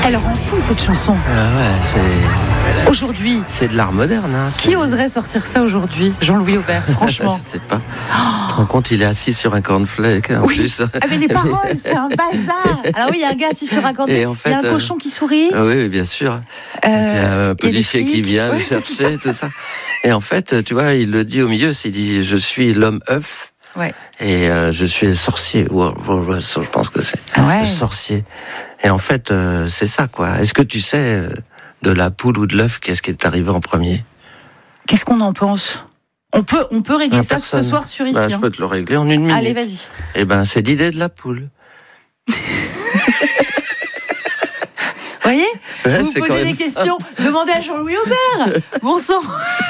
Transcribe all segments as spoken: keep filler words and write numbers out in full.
Elle rend fou cette chanson. Ah ouais, c'est... Aujourd'hui. C'est de l'art moderne. Hein, qui oserait sortir ça aujourd'hui? Jean-Louis Aubert, franchement. Je sais pas. Oh. Tu te rends compte, il est assis sur un cornflake en oui. plus. Ah mais les paroles, c'est un bazar. Alors oui, il y a un gars assis sur un cornflake, en fait, il y a un euh... cochon qui sourit. Ah oui, bien sûr. Euh... Et puis, il y a un policier qui vient le chercher, tout ça. Et en fait, tu vois, il le dit au milieu, il dit « Je suis l'homme œuf ». Ouais. Et euh, je suis le sorcier. Je pense que c'est ouais. le sorcier. Et en fait, euh, c'est ça, quoi. Est-ce que tu sais, euh, de la poule ou de l'œuf, qu'est-ce qui est arrivé en premier? Qu'est-ce qu'on en pense? On peut, on peut régler ah, ça personne. ce soir sur ici. Bah, hein. Je peux te le régler en une minute. Allez, vas-y. Eh ben, c'est l'idée de la poule. Vous voyez ouais, Vous posez des questions. Ça. Demandez à Jean-Louis Aubert. Bon sang.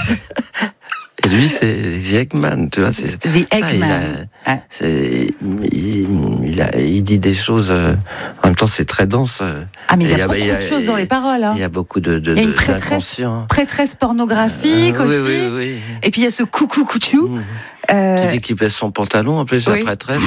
Et lui, c'est The Eggman, tu vois. C'est, The Eggman. Il, a, ouais. c'est, il, il, a, il dit des choses. Euh, en même temps, c'est très dense. Euh, ah, mais il y a beaucoup il y a, de choses dans les paroles. Hein. Il y a beaucoup de, de, il y a une de prêtresse, prêtresse pornographique euh, aussi. Oui, oui, oui. Et puis il y a ce coucou couchou. Mmh. Euh... Qui dit qu'il baisse son pantalon, en plus, oui. la prêtresse.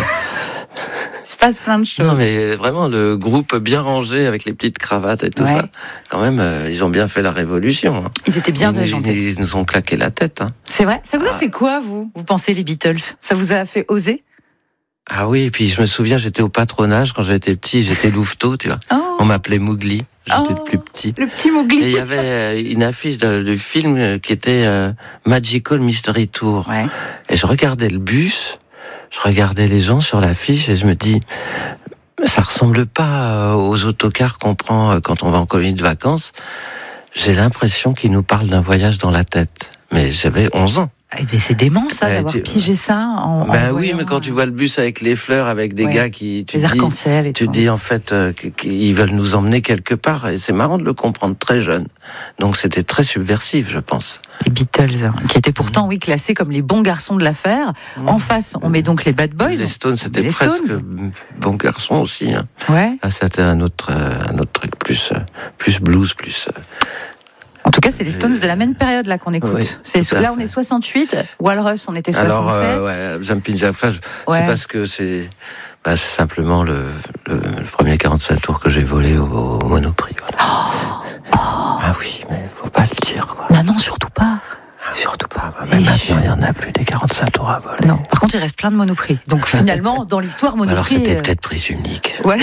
Il se passe plein de choses. Non, mais vraiment, le groupe bien rangé avec les petites cravates et tout ouais. ça, quand même, euh, ils ont bien fait la révolution. Hein. Ils étaient bien déjantés. Ils, ils nous ont claqué la tête. Hein. C'est vrai. Ça vous a ah. fait quoi, vous Vous pensez les Beatles? Ça vous a fait oser? Ah oui, et puis je me souviens, j'étais au patronage quand j'étais petit, j'étais louveteau, tu vois. Oh. On m'appelait Mougli, j'étais oh. le plus petit. Le petit Mougli. Et il y avait une affiche de, de film qui était euh, Magical Mystery Tour. Ouais. Et je regardais le bus. Je regardais les gens sur l'affiche et je me dis, ça ressemble pas aux autocars qu'on prend quand on va en colonie de vacances. J'ai l'impression qu'ils nous parlent d'un voyage dans la tête. Mais j'avais onze ans. Eh ben c'est dément ça, euh, d'avoir tu... pigé ça en, ben en oui, mais quand tu vois le bus avec les fleurs, avec des ouais. gars qui... Tu les arcs-en-ciel et tu tout. Tu dis en fait euh, qu'ils veulent nous emmener quelque part. Et c'est marrant de le comprendre très jeune. Donc c'était très subversif, je pense. Les Beatles, qui étaient pourtant, oui, classés comme les bons garçons de l'affaire. Mmh. En face, on met donc les Bad Boys. Les Stones, c'était les presque Stones. bons garçons aussi. Hein. Ouais. Ah, c'était un autre, un autre truc, plus, plus blues, plus... En tout cas, c'est les Stones de la même période là qu'on écoute. Oui, c'est, là, on est soixante-huit. Walrus, on était soixante-sept. Alors, euh, ouais, Jumpin' Jack Flash, ouais. c'est parce que c'est, bah, c'est simplement le, le, le premier quarante-cinq tours que j'ai volé au, au Monoprix. Voilà. Oh, oh. Ah oui, mais faut pas le dire, quoi. Non, non, surtout pas. Ah, surtout pas. Bah, même maintenant, il n'y en a plus des quarante-cinq tours à voler. Non. Par contre, il reste plein de Monoprix. Donc finalement, dans l'histoire, Monoprix. Alors c'était euh... peut-être prise unique. Voilà.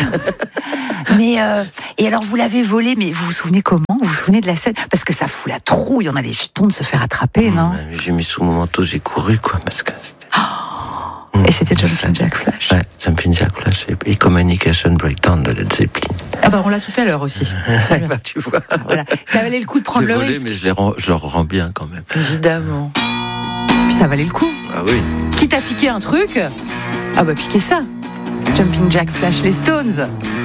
Mais euh, et alors vous l'avez volé, mais vous vous souvenez comment? Vous vous souvenez de la scène? Parce que ça fout la trouille, on a les jetons de se faire attraper, non? Mmh, j'ai mis sous mon manteau, j'ai couru, quoi, parce que c'était... Oh, mmh, et c'était Jumpin' Jack Flash. Ouais, Jumpin' Jack Flash et Communication Breakdown de Led Zeppelin. Ah bah on l'a tout à l'heure aussi. Bah tu vois. Voilà. Ça valait le coup de prendre j'ai le volé, risque. Mais je, les rends, je leur rends bien quand même. Évidemment. Puis ça valait le coup. Ah oui. Quitte à piquer un truc, ah bah piquer ça. Jumpin' Jack Flash, les Stones.